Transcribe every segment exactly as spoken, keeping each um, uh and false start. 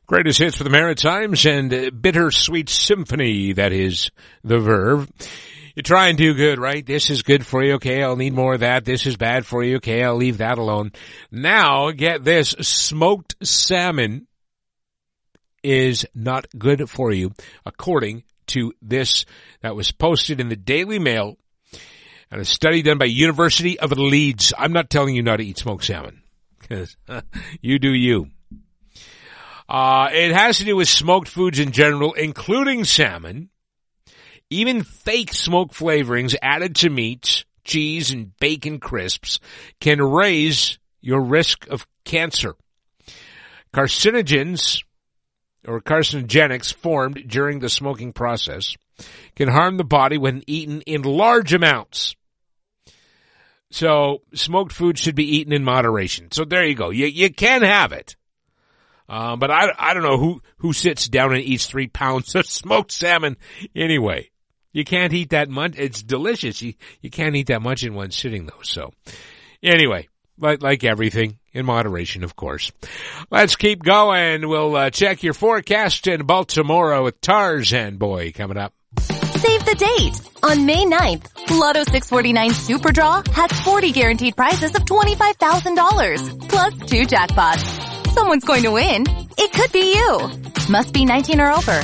Greatest hits for the Maritimes and uh, bittersweet symphony, that is the verb. You try and do good, right? This is good for you. Okay, I'll need more of that. This is bad for you. Okay, I'll leave that alone. Now, get this. Smoked salmon is not good for you, according to this that was posted in the Daily Mail and a study done by University of Leeds. I'm not telling you not to eat smoked salmon, because you do you. Uh, it has to do with smoked foods in general, including salmon. Even fake smoke flavorings added to meats, cheese, and bacon crisps can raise your risk of cancer. Carcinogens, or carcinogenics, formed during the smoking process can harm the body when eaten in large amounts. So, smoked food should be eaten in moderation. So there you go. You, you can have it. Um, but I, I don't know who, who sits down and eats three pounds of smoked salmon anyway. You can't eat that much. It's delicious. You, you can't eat that much in one sitting though. So anyway, like, like everything, in moderation, of course. Let's keep going. We'll uh, check your forecast in Baltimore with Tarzan Boy coming up. Save the date. On May ninth, Lotto six forty-nine Super Draw has forty guaranteed prizes of twenty-five thousand dollars, plus two jackpots. Someone's going to win. It could be you. Must be nineteen or over.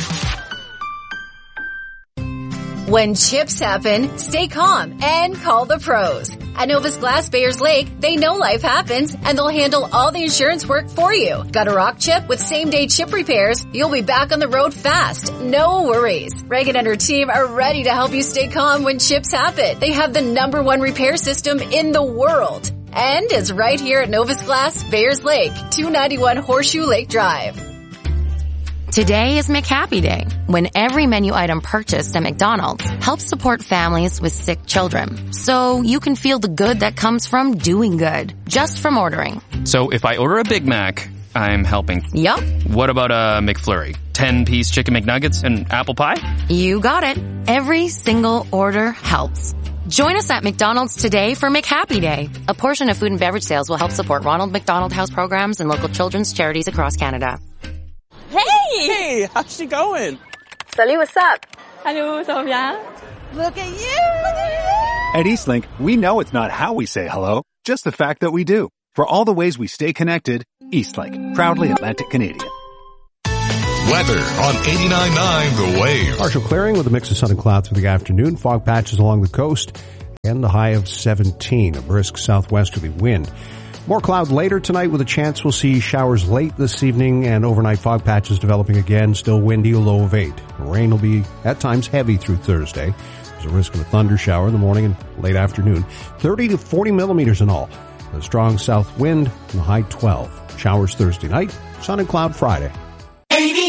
When chips happen, stay calm and call the pros. At Novus Glass Bayers Lake, they know life happens and they'll handle all the insurance work for you. Got a rock chip with same-day chip repairs? You'll be back on the road fast. No worries. Reagan and her team are ready to help you stay calm when chips happen. They have the number one repair system in the world. And it's right here at Novus Glass, Bayers Lake, two ninety-one Horseshoe Lake Drive. Today is McHappy Day, when every menu item purchased at McDonald's helps support families with sick children. So you can feel the good that comes from doing good, just from ordering. So if I order a Big Mac, I'm helping. Yup. What about a McFlurry? ten-piece chicken McNuggets and apple pie? You got it. Every single order helps. Join us at McDonald's today for McHappy Day. A portion of food and beverage sales will help support Ronald McDonald House programs and local children's charities across Canada. Hey! Hey, how's she going? Salut, what's up? Hello, ça va bien? Look at you! At Eastlink, we know it's not how we say hello, just the fact that we do. For all the ways we stay connected, Eastlink, proudly Atlantic Canadian. Weather on eighty-nine point nine The Wave. Partial clearing with a mix of sun and clouds for the afternoon. Fog patches along the coast and the high of seventeen. A brisk southwesterly wind. More cloud later tonight with a chance we'll see showers late this evening and overnight fog patches developing again. Still windy, a low of eight. Rain will be at times heavy through Thursday. There's a risk of a thunder shower in the morning and late afternoon. thirty to forty millimeters in all. A strong south wind and the high twelve. Showers Thursday night, sun and cloud Friday.